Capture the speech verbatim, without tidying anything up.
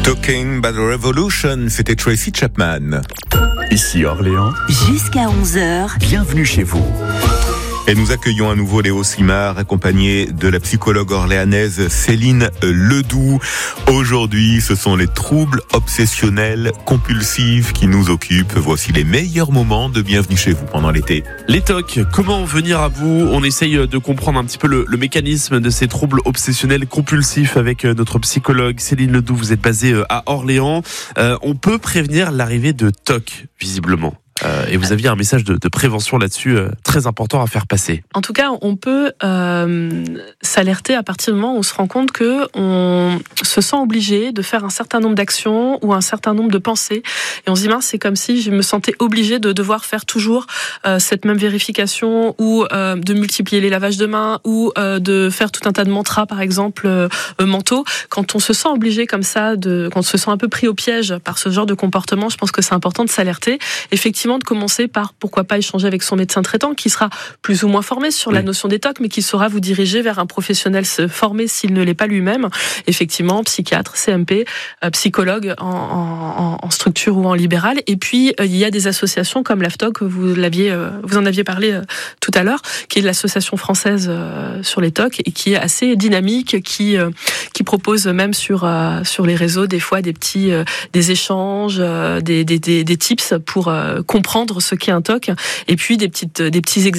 Talking About the Revolution, c'était Tracy Chapman. Ici Orléans. Jusqu'à onze heures. Bienvenue chez vous. Et nous accueillons à nouveau Léo Simard, accompagné de la psychologue orléanaise Céline Ledoux. Aujourd'hui, ce sont les troubles obsessionnels compulsifs qui nous occupent. Voici les meilleurs moments de Bienvenue chez vous pendant l'été. Les T O C, comment venir à vous ? On essaye de comprendre un petit peu le, le mécanisme de ces troubles obsessionnels compulsifs avec notre psychologue Céline Ledoux. Vous êtes basée à Orléans. Euh, on peut prévenir l'arrivée de T O C, visiblement. Euh, et vous aviez un message de, de prévention là-dessus euh, très important à faire passer. En tout cas, on peut euh, s'alerter à partir du moment où on se rend compte que on se sent obligé de faire un certain nombre d'actions ou un certain nombre de pensées. Et on se dit, mince, c'est comme si je me sentais obligé de devoir faire toujours euh, cette même vérification ou euh, de multiplier les lavages de mains ou euh, de faire tout un tas de mantras, par exemple, euh, mentaux. Quand on se sent obligé comme ça, de, quand on se sent un peu pris au piège par ce genre de comportement, je pense que c'est important de s'alerter. Effectivement, de commencer par, pourquoi pas, échanger avec son médecin traitant qui sera plus ou moins formé sur oui. la notion des T O C, mais qui saura vous diriger vers un professionnel formé s'il ne l'est pas lui-même. Effectivement, psychiatre, C M P, euh, psychologue en, en, en structure ou en libéral. Et puis, euh, il y a des associations comme l'A F T O C, vous, l'aviez, euh, vous en aviez parlé euh, tout à l'heure, qui est l'association française euh, sur les T O C et qui est assez dynamique, qui, euh, qui propose même sur, euh, sur les réseaux des fois des petits euh, des échanges, euh, des, des, des, des tips pour euh, comprendre ce qu'est un T O C, et puis des petites, des petits exercices